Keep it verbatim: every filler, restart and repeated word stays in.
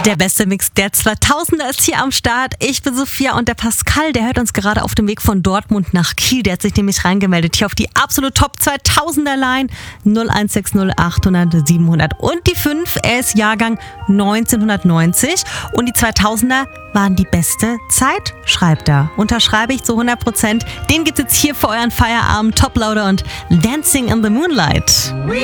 Der beste Mix der zweitausender ist hier am Start. Ich bin Sophia und der Pascal, der hört uns gerade auf dem Weg von Dortmund nach Kiel. Der hat sich nämlich reingemeldet hier auf die absolute Top zweitausender Line null eins sechs null achthundert siebenhundert. Und die fünf, er ist Jahrgang neunzehnhundertneunzig und die zweitausender waren die beste Zeit, schreibt er. Unterschreibe ich zu hundert Prozent. Den gibt's jetzt hier für euren Feierabend. Toploader und Dancing in the Moonlight.